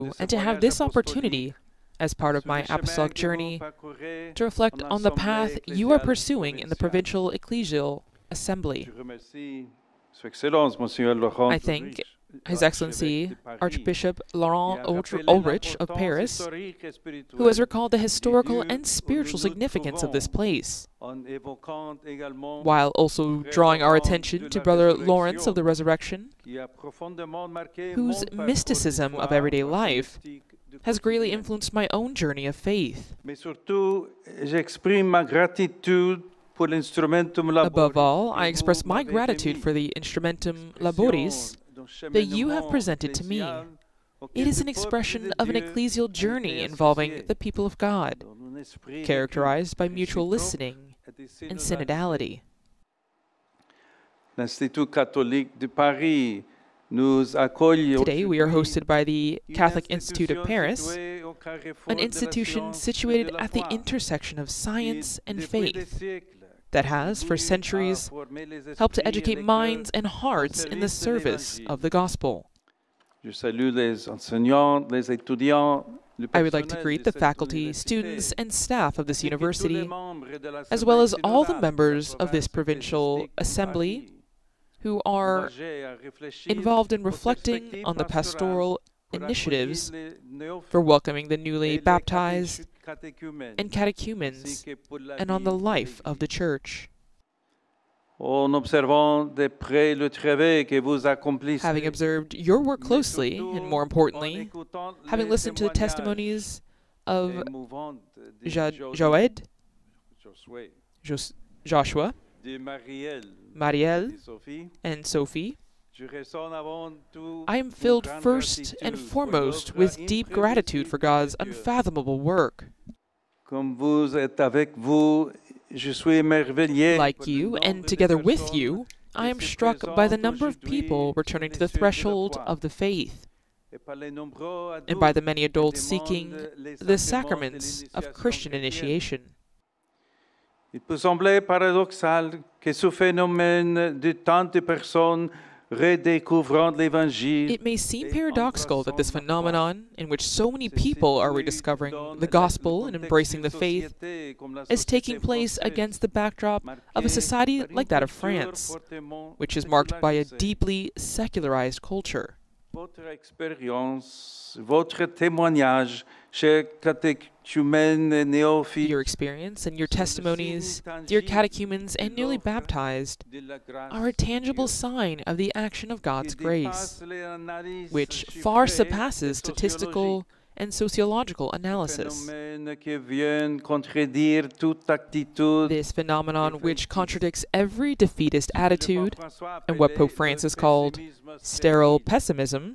and to have this opportunity, as part of my apostolic journey, to reflect on the path you are pursuing in the Provincial Ecclesial Assembly. I thank His Excellency Archbishop Laurent Ulrich of Paris, who has recalled the historical and spiritual significance of this place, while also drawing our attention to Brother Lawrence of the Resurrection, whose mysticism of everyday life has greatly influenced my own journey of faith. Above all, I express my gratitude for the Instrumentum Laboris that you have presented to me. It is an expression of an ecclesial journey involving the people of God, characterized by mutual listening and synodality. Today, we are hosted by the Catholic Institute of Paris, an institution situated at the intersection of science and faith that has, for centuries, helped to educate minds and hearts in the service of the gospel. I would like to greet the faculty, students, and staff of this university, as well as all the members of this provincial assembly who are involved in reflecting on the pastoral initiatives for welcoming the newly baptized and catechumens, and on the life of the Church. Having observed your work closely, and more importantly, having listened to the testimonies of Joshua, Marielle, and Sophie, I am filled first and foremost with deep gratitude for God's unfathomable work. Like you, and together with you, I am struck by the number of people returning to the threshold of the faith, and by the many adults seeking the sacraments of Christian initiation. Il peut sembler paradoxal que ce phénomène de tant de personnes redécouvrant l'Évangile. It may seem paradoxical that this phenomenon, in which so many people are rediscovering the gospel and embracing the faith, is taking place against the backdrop of a society like that of France, which is marked by a deeply secularized culture. Votre expérience, votre témoignage, chers catéchumènes et néophytes, your experience and your testimonies, dear catechumens and newly baptized, are a tangible sign of the action of God's grace, which far surpasses statistical and sociological analysis. This phenomenon, which contradicts every defeatist attitude and what Pope Francis called sterile pessimism,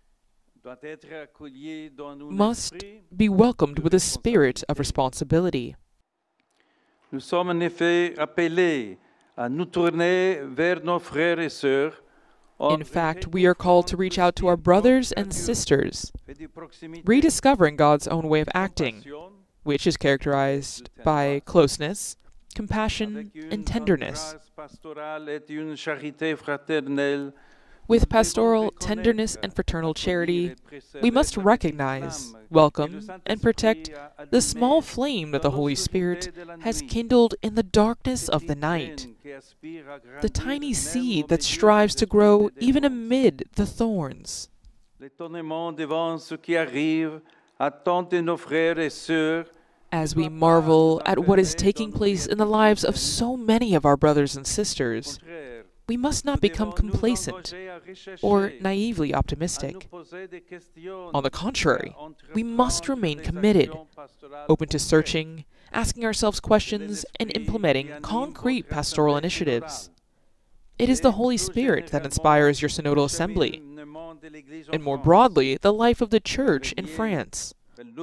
must be welcomed with a spirit of responsibility. Nous sommes en effet appelés à nous tourner vers nos frères et sœurs. In fact, we are called to reach out to our brothers and sisters, rediscovering God's own way of acting, which is characterized by closeness, compassion, and tenderness. With pastoral tenderness and fraternal charity, we must recognize, welcome, and protect the small flame that the Holy Spirit has kindled in the darkness of the night, the tiny seed that strives to grow even amid the thorns. As we marvel at what is taking place in the lives of so many of our brothers and sisters, we must not become complacent or naively optimistic. On the contrary, we must remain committed, open to searching, asking ourselves questions, and implementing concrete pastoral initiatives. It is the Holy Spirit that inspires your synodal assembly, and more broadly, the life of the Church in France.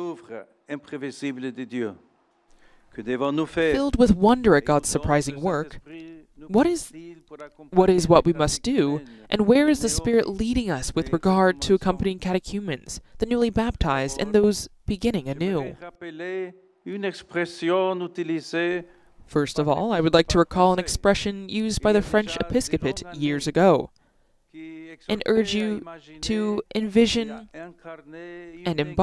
Filled with wonder at God's surprising work, what is what we must do, and where is the Spirit leading us with regard to accompanying catechumens, the newly baptized, and those beginning anew? First of all, I would like to recall an expression used by the French episcopate years ago, and urge you to envision and embody